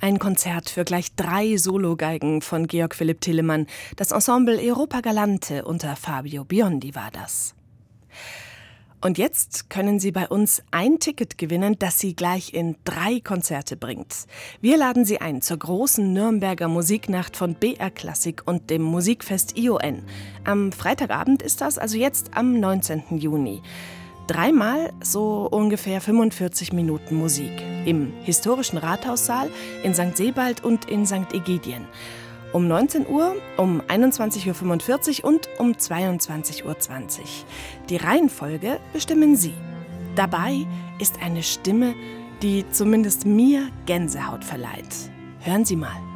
Ein Konzert für gleich 3 Sologeigen von Georg Philipp Telemann. Das Ensemble Europa Galante unter Fabio Biondi war das. Und jetzt können Sie bei uns ein Ticket gewinnen, das Sie gleich in 3 Konzerte bringt. Wir laden Sie ein zur großen Nürnberger Musiknacht von BR Klassik und dem Musikfest ION. Am Freitagabend ist das, also jetzt am 19. Juni. 3-mal so ungefähr 45 Minuten Musik. Im historischen Rathaussaal, in St. Sebald und in St. Egidien. Um 19 Uhr, um 21.45 Uhr und um 22.20 Uhr. Die Reihenfolge bestimmen Sie. Dabei ist eine Stimme, die zumindest mir Gänsehaut verleiht. Hören Sie mal.